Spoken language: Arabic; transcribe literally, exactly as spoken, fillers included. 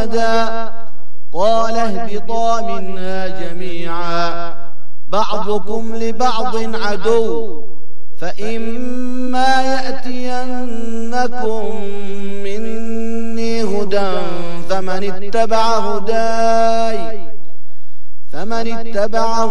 قال اهبطا منها جميعا بعضكم لبعض عدو فإما يأتينكم مني هدى فمن اتبع هداي فمن اتبع